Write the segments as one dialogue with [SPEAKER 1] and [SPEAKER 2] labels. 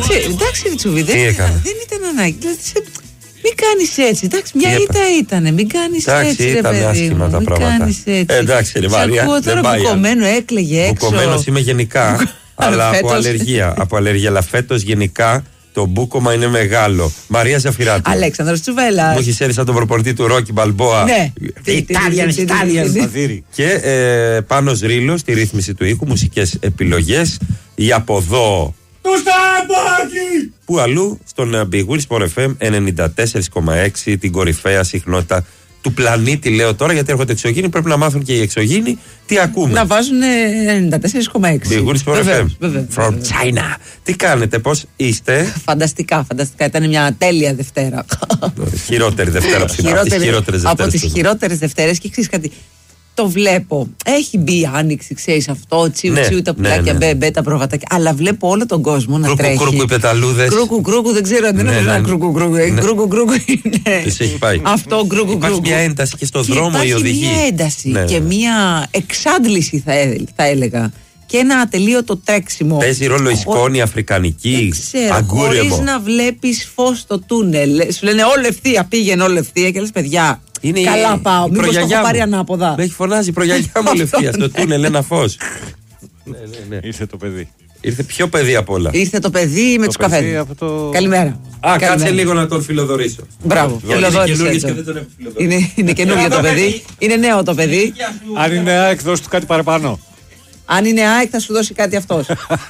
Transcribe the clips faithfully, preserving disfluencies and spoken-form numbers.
[SPEAKER 1] Εντάξει, εντάξει, Ριτσούβι, δεν, δεν ήταν ανάγκη. Δηλαδή, μην κάνεις έτσι. Εντάξει, μια ήττα ήταν. Μην κάνεις έτσι.
[SPEAKER 2] Ήταν άσχημα τα πράγματα.
[SPEAKER 1] Ε,
[SPEAKER 2] εντάξει, ρε Μαρία.
[SPEAKER 1] Ακούω τώρα Μπουκωμένο, έκλαιγε έξω.
[SPEAKER 2] Μπουκωμένος είμαι γενικά, αλλά από αλλεργία. Από αλλεργία, αλλά φέτος γενικά. Το μπούκομα είναι μεγάλο. Μαρία Ζαφυράτη.
[SPEAKER 1] Αλέξανδρος Τσουβέλλας.
[SPEAKER 2] Μου έχει έρθει σαν τον προπονητή του Ρόκι Μπαλμπόα.
[SPEAKER 1] Ναι.
[SPEAKER 2] Italian, Italian. Και ε, Πάνος Ρήλος στη ρύθμιση του ήχου, μουσικές επιλογές. Η από εδώ.
[SPEAKER 3] Το σταμπάκι!
[SPEAKER 2] Πού αλλού, στον Big Wheel Sport εφ εμ ενενήντα τέσσερα κόμμα έξι, την κορυφαία συχνότητα του πλανήτη, λέω τώρα, γιατί έρχονται εξωγήινοι. Πρέπει να μάθουν και οι εξωγήινοι τι ακούμε.
[SPEAKER 1] Να βάζουν ενενήντα τέσσερα κόμμα έξι.
[SPEAKER 2] Big Wheel Sport εφ εμ. From China. Τι κάνετε, πώς είστε?
[SPEAKER 1] Φανταστικά, φανταστικά. Ήταν μια τέλεια Δευτέρα.
[SPEAKER 2] Χειρότερη Δευτέρα από τις χειρότερες Δευτέρες.
[SPEAKER 1] Από τις χειρότερες Δευτέρες. Και ξέρεις κάτι. Το βλέπω. Έχει μπει η άνοιξη, ξέρεις αυτό. Τσιου τσιου, τα πουλάκια, μπέμπε, τα προβατάκια. Αλλά βλέπω όλο τον κόσμο να τρέχει.
[SPEAKER 2] Κρούκου, κρούκου, οι πεταλούδες.
[SPEAKER 1] Κρούκου, κρούκου, δεν ξέρω αν είναι ένα κρούκου, κρούκου. Κρούκου, κρούκου είναι.
[SPEAKER 2] Τις έχει πάει.
[SPEAKER 1] Αυτό, κρούκου, κρούκου.
[SPEAKER 2] Υπάρχει μια ένταση και στο δρόμο η οδηγή.
[SPEAKER 1] Υπάρχει μια ένταση και μια εξάντληση, θα έλεγα. Και ένα ατελείωτο τρέξιμο.
[SPEAKER 2] Παίζει ρόλο η σκόνη αφρικανική, αγκούρεμο.
[SPEAKER 1] Χωρίς να βλέπεις φως στο τούνελ. Σου λένε όλο ευθεία, πήγαινε όλο ευθεία και λες παιδιά. Είναι καλά η, πάω, μήπως το έχω πάρει ανάποδα.
[SPEAKER 2] Με έχει φωνάζει η προγιαγιά μου όλη ευθεία στο τούνελ ένα φως.
[SPEAKER 3] Ναι, ναι, ναι. Ήρθε το παιδί.
[SPEAKER 2] Ήρθε πιο παιδί απ' όλα.
[SPEAKER 1] Ήρθε το παιδί με τους καφέδες. Το... Καλημέρα.
[SPEAKER 2] Α, κάτσε λίγο να τον φιλοδορήσω.
[SPEAKER 1] Μπράβο, φιλοδόρησε. Είναι, είναι καινούργιο το παιδί. Είναι νέο το παιδί.
[SPEAKER 3] Αν είναι ΑΕΚ, δώσ' του κάτι παραπάνω.
[SPEAKER 1] Αν είναι ΑΕΚ, θα σου δώσει κάτι αυτός.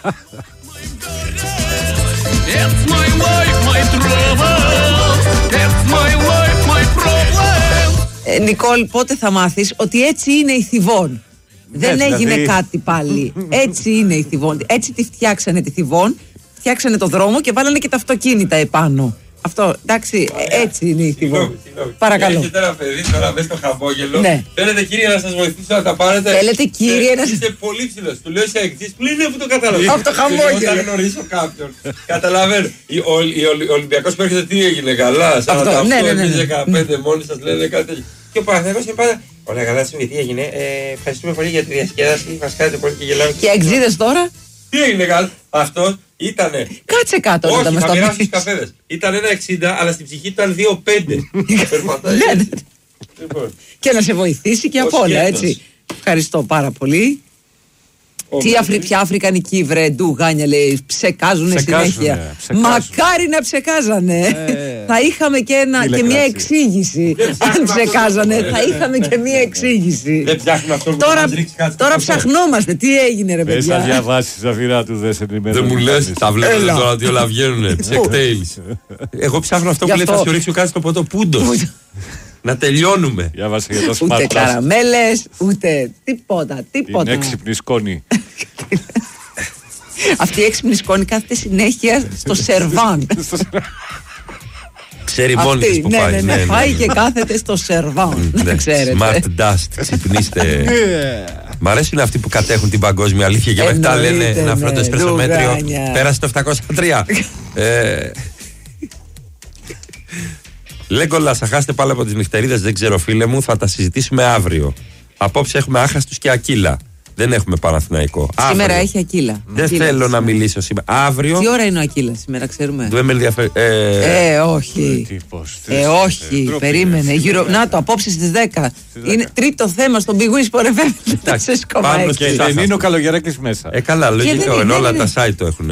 [SPEAKER 1] ε, Νικόλ, πότε θα μάθεις ότι έτσι είναι η Θηβών? Δεν
[SPEAKER 3] ναι,
[SPEAKER 1] έγινε
[SPEAKER 3] δηλαδή...
[SPEAKER 1] κάτι πάλι. Έτσι είναι η Θηβών. Έτσι τη φτιάξανε τη Θηβών. Φτιάξανε το δρόμο και βάλανε και τα αυτοκίνητα επάνω. Αυτό, εντάξει, έτσι είναι η Θηβών. Παρακαλώ.
[SPEAKER 2] Έχετε ένα παιδί τώρα μέσα στο χαμόγελο.
[SPEAKER 1] Ναι.
[SPEAKER 2] Θέλετε κύριε να σας βοηθήσω να τα πάρετε?
[SPEAKER 1] Θέλετε κύριε να σας...
[SPEAKER 2] Είστε πολύ ψηλός. Του λέω σε εξής που είναι που το καταλαβαίνω.
[SPEAKER 1] Από το χαμόγελο.
[SPEAKER 2] Όταν γνωρίσω κάποιον. Καταλαβαίνω. Ο Ολυμπιακός που έρχεται τι έγινε καλά? Σαν να
[SPEAKER 1] ναι, ναι, ναι.
[SPEAKER 2] δεκαπέντε μόνοι σας λένε κάτι τέτοιο. Και ο Παναθηναϊκός είναι πάντα. Όλα καλά, τι έγινε. Ευχαριστούμε πολύ για τη διασκέδαση. Μας κάνετε πολύ και γελάμε.
[SPEAKER 1] Και εξήδες τώρα.
[SPEAKER 2] Τι έγινε καλά? Αυτό ήτανε.
[SPEAKER 1] Κάτσε κάτω.
[SPEAKER 2] Όχι, θα μοιράσω τους καφέδες. Ήταν ένα εξήντα, αλλά στην ψυχή ήταν δύο πέντε. Περπατάει.
[SPEAKER 1] Και να σε βοηθήσει και από όλα, έτσι. Ευχαριστώ πάρα πολύ. Τι αφρι, ποια αφρικανική βρε ντουγάνια λέει, ψεκάζουνε συνέχεια. Μακάρι να ψεκάζανε. Ε, θα είχαμε και, ένα, και μια εξήγηση. Αν ψεκάζανε, θα είχαμε και μια εξήγηση.
[SPEAKER 2] Δεν ψάχνουμε αυτό που
[SPEAKER 1] τώρα,
[SPEAKER 2] μας ρίξει κάτι.
[SPEAKER 1] Τώρα ψαχνόμαστε. Τι έγινε, ρε παιδιά.
[SPEAKER 3] Δεν θα διαβάσεις Ζαφυρά του, δεν σε ενημερώνει.
[SPEAKER 2] Δεν μου λες, τα βλέπετε τώρα ότι όλα βγαίνουνε. Ψεκτέιλς. Εγώ ψάχνω αυτό που λέει, θα σου ρίξω κάτι στο ποτό. Πούντος. Να τελειώνουμε.
[SPEAKER 3] Διάβασα για το smart.
[SPEAKER 1] Ούτε καραμέλες, ούτε τίποτα, τίποτα.
[SPEAKER 3] Την έξυπνη σκόνη.
[SPEAKER 1] Αυτή η έξυπνη σκόνη κάθεται συνέχεια στο σερβάν.
[SPEAKER 2] Ξέρει μόνη της που
[SPEAKER 1] ναι,
[SPEAKER 2] πάει.
[SPEAKER 1] Ναι, ναι, ναι, πάει ναι, και κάθεται στο σερβάν. Δεν ξέρετε.
[SPEAKER 2] Smart dust, ξυπνήστε. Μ' αρέσουν αυτοί που κατέχουν την παγκόσμια αλήθεια και μετά λένε ένα φρόντο εσπρέσο μέτριο. Πέρασε το επτακόσια τρία. Λέγκολα, θα χάσετε πάλι από τις νυχτερίδες, δεν ξέρω φίλε μου, θα τα συζητήσουμε αύριο. Απόψε έχουμε Άχαστους και Ακύλα. Δεν έχουμε Παναθηναϊκό.
[SPEAKER 1] Σήμερα
[SPEAKER 2] αύριο.
[SPEAKER 1] Έχει Ακύλα.
[SPEAKER 2] Δεν
[SPEAKER 1] Ακύλα
[SPEAKER 2] θέλω
[SPEAKER 1] σήμερα.
[SPEAKER 2] να μιλήσω σήμερα. Αύριο.
[SPEAKER 1] Τι ώρα είναι ο Ακύλα σήμερα, ξέρουμε.
[SPEAKER 2] Δεν με ενδιαφέρει.
[SPEAKER 1] Ε, ε, όχι. Ε, πώς, ε όχι. Ε, περίμενε. Γύρω... Να το, απόψε στις δέκα. Είναι τρίτο θέμα στον Big Wheel Sport εφ εμ.
[SPEAKER 3] Και δεν είναι ο Καλογεράκης μέσα.
[SPEAKER 2] Ε, καλά, λογικό. Όλα τα site το έχουν.